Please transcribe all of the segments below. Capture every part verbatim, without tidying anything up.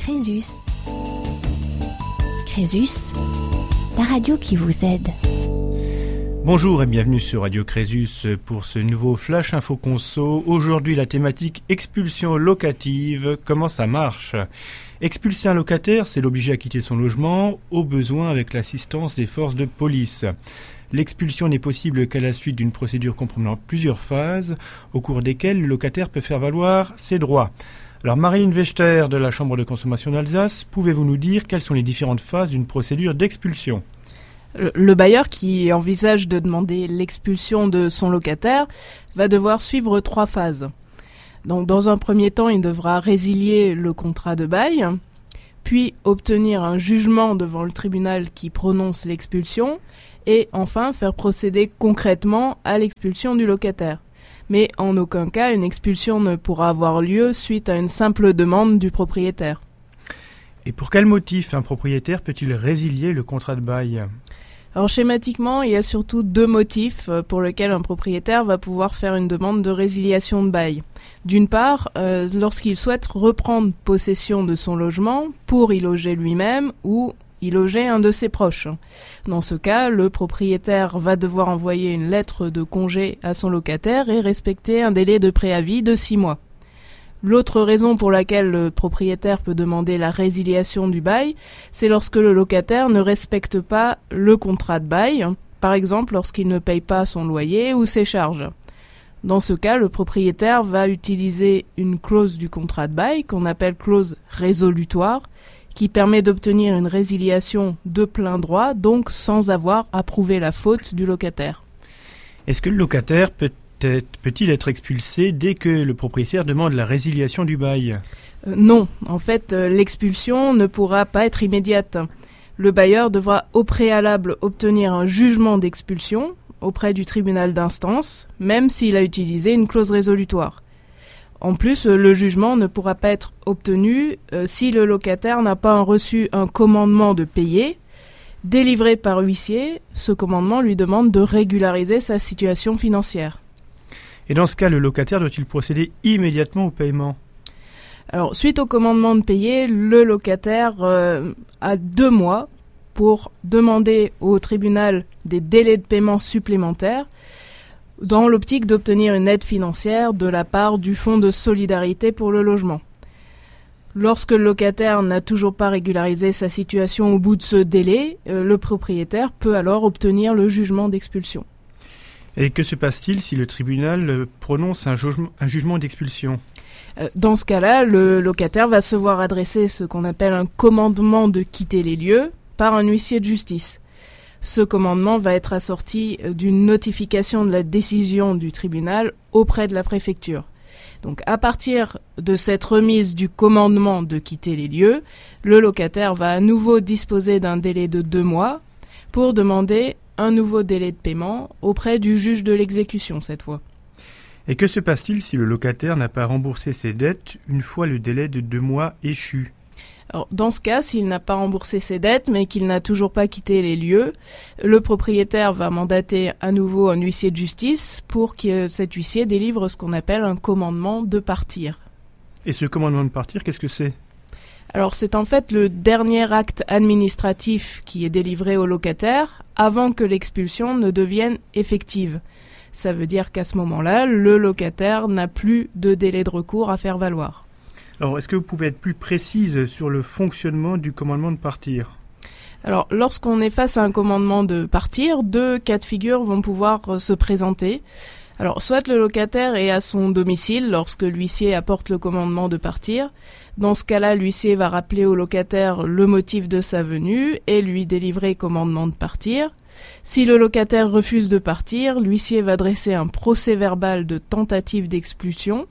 Crésus. Crésus, la radio qui vous aide. Bonjour et bienvenue sur Radio Crésus pour ce nouveau Flash Info Conso. Aujourd'hui la thématique expulsion locative, comment ça marche ? Expulser un locataire, c'est l'obliger à quitter son logement, au besoin avec l'assistance des forces de police. L'expulsion n'est possible qu'à la suite d'une procédure comprenant plusieurs phases, au cours desquelles le locataire peut faire valoir ses droits. Alors Marilyn Wechter de la Chambre de consommation d'Alsace, pouvez-vous nous dire quelles sont les différentes phases d'une procédure d'expulsion ? Le bailleur qui envisage de demander l'expulsion de son locataire va devoir suivre trois phases. Donc, dans un premier temps, il devra résilier le contrat de bail, puis obtenir un jugement devant le tribunal qui prononce l'expulsion, et enfin faire procéder concrètement à l'expulsion du locataire. Mais en aucun cas, une expulsion ne pourra avoir lieu suite à une simple demande du propriétaire. Et pour quel motif un propriétaire peut-il résilier le contrat de bail ? Alors schématiquement, il y a surtout deux motifs pour lesquels un propriétaire va pouvoir faire une demande de résiliation de bail. D'une part, euh, lorsqu'il souhaite reprendre possession de son logement pour y loger lui-même ou y loger un de ses proches. Dans ce cas, le propriétaire va devoir envoyer une lettre de congé à son locataire et respecter un délai de préavis de six mois. L'autre raison pour laquelle le propriétaire peut demander la résiliation du bail, c'est lorsque le locataire ne respecte pas le contrat de bail, par exemple lorsqu'il ne paye pas son loyer ou ses charges. Dans ce cas, le propriétaire va utiliser une clause du contrat de bail qu'on appelle clause résolutoire, qui permet d'obtenir une résiliation de plein droit, donc sans avoir à prouver la faute du locataire. Est-ce que le locataire peut Peut-il être expulsé dès que le propriétaire demande la résiliation du bail ? euh, Non, en fait, euh, l'expulsion ne pourra pas être immédiate. Le bailleur devra au préalable obtenir un jugement d'expulsion auprès du tribunal d'instance, même s'il a utilisé une clause résolutoire. En plus, euh, le jugement ne pourra pas être obtenu euh, si le locataire n'a pas reçu un commandement de payer. Délivré par huissier, ce commandement lui demande de régulariser sa situation financière. Et dans ce cas, le locataire doit-il procéder immédiatement au paiement ? Alors, suite au commandement de payer, le locataire euh, a deux mois pour demander au tribunal des délais de paiement supplémentaires dans l'optique d'obtenir une aide financière de la part du Fonds de solidarité pour le logement. Lorsque le locataire n'a toujours pas régularisé sa situation au bout de ce délai, euh, le propriétaire peut alors obtenir le jugement d'expulsion. Et que se passe-t-il si le tribunal prononce un jugement, un jugement d'expulsion ? Dans ce cas-là, le locataire va se voir adresser ce qu'on appelle un commandement de quitter les lieux par un huissier de justice. Ce commandement va être assorti d'une notification de la décision du tribunal auprès de la préfecture. Donc à partir de cette remise du commandement de quitter les lieux, le locataire va à nouveau disposer d'un délai de deux mois pour demander un nouveau délai de paiement auprès du juge de l'exécution cette fois. Et que se passe-t-il si le locataire n'a pas remboursé ses dettes une fois le délai de deux mois échu ? Alors, dans ce cas, s'il n'a pas remboursé ses dettes mais qu'il n'a toujours pas quitté les lieux, le propriétaire va mandater à nouveau un huissier de justice pour que cet huissier délivre ce qu'on appelle un commandement de partir. Et ce commandement de partir, qu'est-ce que c'est ? Alors c'est en fait le dernier acte administratif qui est délivré au locataire avant que l'expulsion ne devienne effective. Ça veut dire qu'à ce moment-là, le locataire n'a plus de délai de recours à faire valoir. Alors est-ce que vous pouvez être plus précise sur le fonctionnement du commandement de partir ? Alors lorsqu'on est face à un commandement de partir, deux cas de figure vont pouvoir euh, se présenter. Alors, soit le locataire est à son domicile lorsque l'huissier apporte le commandement de partir. Dans ce cas-là, l'huissier va rappeler au locataire le motif de sa venue et lui délivrer commandement de partir. Si le locataire refuse de partir, l'huissier va dresser un procès-verbal de tentative d'expulsion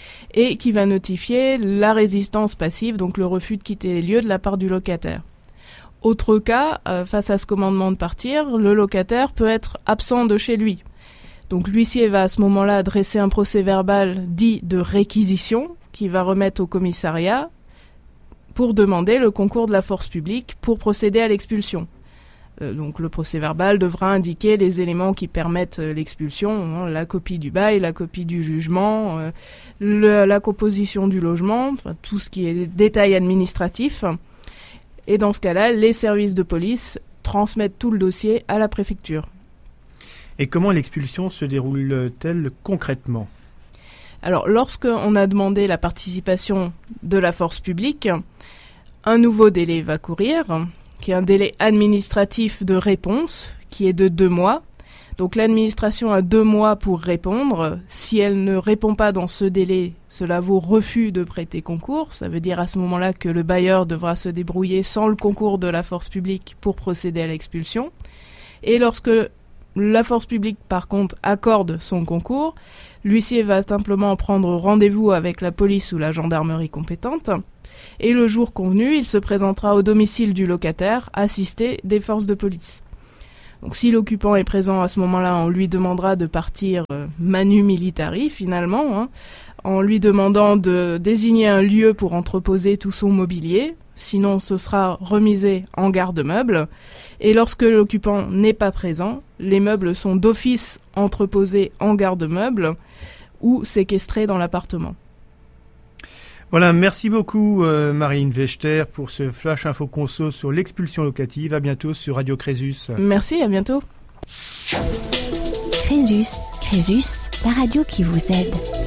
et qui va notifier la résistance passive, donc le refus de quitter les lieux de la part du locataire. Autre cas, euh, face à ce commandement de partir, le locataire peut être absent de chez lui. Donc l'huissier va à ce moment-là dresser un procès-verbal dit de réquisition qu'il va remettre au commissariat pour demander le concours de la force publique pour procéder à l'expulsion. Euh, donc le procès-verbal devra indiquer les éléments qui permettent euh, l'expulsion, hein, la copie du bail, la copie du jugement, euh, le, la composition du logement, enfin, tout ce qui est détail administratif. Et dans ce cas-là, les services de police transmettent tout le dossier à la préfecture. Et comment l'expulsion se déroule-t-elle concrètement ? Alors, lorsqu'on a demandé la participation de la force publique, un nouveau délai va courir, qui est un délai administratif de réponse, qui est de deux mois. Donc l'administration a deux mois pour répondre. Si elle ne répond pas dans ce délai, cela vaut refus de prêter concours. Ça veut dire à ce moment-là que le bailleur devra se débrouiller sans le concours de la force publique pour procéder à l'expulsion. Et lorsque la force publique, par contre, accorde son concours, l'huissier va simplement prendre rendez-vous avec la police ou la gendarmerie compétente. Et le jour convenu, il se présentera au domicile du locataire, assisté des forces de police. Donc si l'occupant est présent à ce moment-là, on lui demandera de partir euh, manu militari finalement, hein, en lui demandant de désigner un lieu pour entreposer tout son mobilier. Sinon, ce sera remisé en garde-meubles. Et lorsque l'occupant n'est pas présent, les meubles sont d'office entreposés en garde-meubles ou séquestrés dans l'appartement. Voilà, merci beaucoup euh, Marine Vechter pour ce Flash Info Conso sur l'expulsion locative. À bientôt sur Radio Crésus. Merci, à bientôt. Crésus, Crésus, la radio qui vous aide.